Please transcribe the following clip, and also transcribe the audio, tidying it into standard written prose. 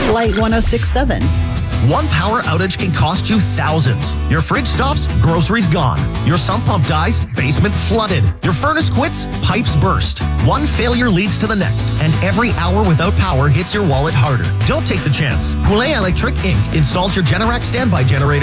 Light 106.7. One power outage can cost you thousands. Your fridge stops, groceries gone. Your sump pump dies, basement flooded. Your furnace quits, pipes burst. One failure leads to the next, and every hour without power hits your wallet harder. Don't take the chance. Poulet Electric Inc. installs your Generac standby generator